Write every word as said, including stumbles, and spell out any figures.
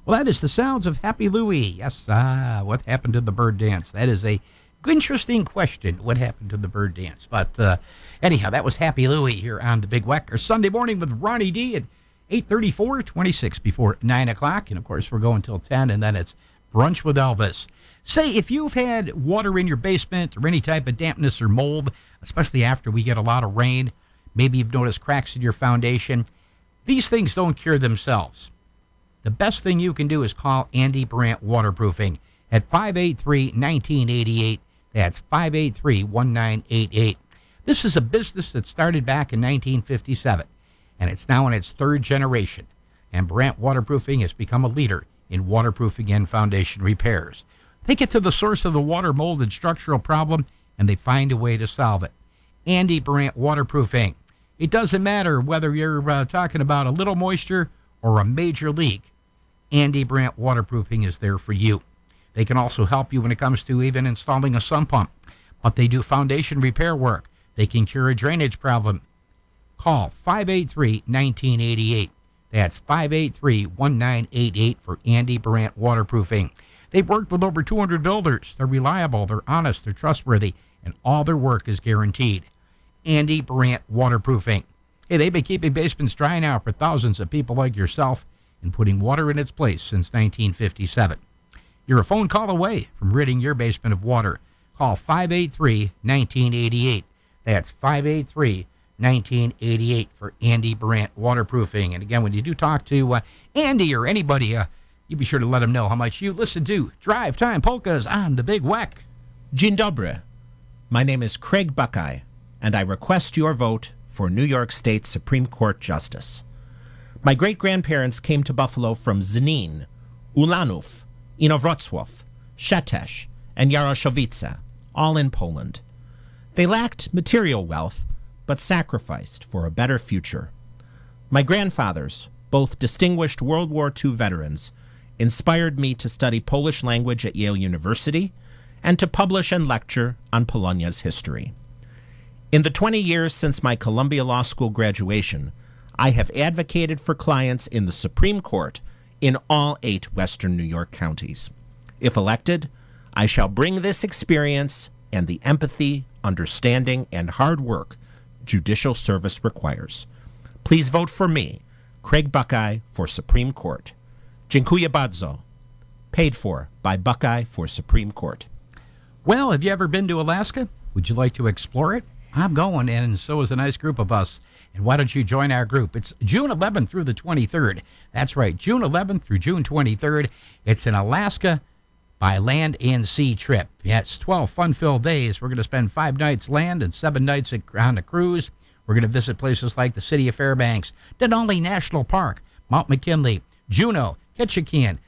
Well, that is the sounds of Happy Louie. Yes, ah, what happened to the bird dance? That is a interesting question, what happened to the bird dance. But uh, anyhow, that was Happy Louie here on the Big Wecker Sunday morning with Ronnie D at eight thirty-four, twenty-six before nine o'clock. And, of course, we're going till ten, and then it's Brunch with Elvis. Say, if you've had water in your basement or any type of dampness or mold, especially after we get a lot of rain, maybe you've noticed cracks in your foundation, these things don't cure themselves. The best thing you can do is call Andy Brandt Waterproofing at five eight three, one nine eight eight. That's five eight three, one nine eight eight. This is a business that started back in nineteen fifty-seven, and it's now in its third generation. And Brandt Waterproofing has become a leader in waterproofing and foundation repairs. They get to the source of the water, mold, and structural problem, and they find a way to solve it. Andy Brandt Waterproofing. It doesn't matter whether you're uh, talking about a little moisture or a major leak. Andy Brandt Waterproofing is there for you. They can also help you when it comes to even installing a sump pump. But they do foundation repair work. They can cure a drainage problem. Call five eight three, one nine eight eight. That's five eight three, one nine eight eight for Andy Brandt Waterproofing. They've worked with over two hundred builders. They're reliable, they're honest, they're trustworthy, and all their work is guaranteed. Andy Brandt Waterproofing. Hey, they've been keeping basements dry now for thousands of people like yourself and putting water in its place since nineteen fifty-seven. You're a phone call away from ridding your basement of water. Call five eight three, one nine eight eight. That's five eight three, one nine eight eight for Andy Brandt Waterproofing. And again, when you do talk to uh, Andy or anybody, uh, you be sure to let them know how much you listen to Drive Time Polkas on the Big Weck. Dzień dobry. My name is Craig Buckeye, and I request your vote for New York State Supreme Court Justice. My great-grandparents came to Buffalo from Znanin, Ulanów, Inowrocław, Szepes, and Jaroszowice, all in Poland. They lacked material wealth, but sacrificed for a better future. My grandfathers, both distinguished World War Two veterans, inspired me to study Polish language at Yale University and to publish and lecture on Polonia's history. In the twenty years since my Columbia Law School graduation, I have advocated for clients in the Supreme Court in all eight Western New York counties. If elected, I shall bring this experience and the empathy, understanding, and hard work judicial service requires. Please vote for me, Craig Buckeye, for Supreme Court. Dziękuję bardzo. Paid for by Buckeye for Supreme Court. Well, have you ever been to Alaska? Would you like to explore it? I'm going, and so is a nice group of us. And why don't you join our group? It's June eleventh through the twenty-third. That's right, June eleventh through June twenty-third. It's an Alaska by land and sea trip. Yes, twelve fun-filled days. We're going to spend five nights land and seven nights on a cruise. We're going to visit places like the city of Fairbanks, Denali National Park, Mount McKinley, Juneau, Ketchikan,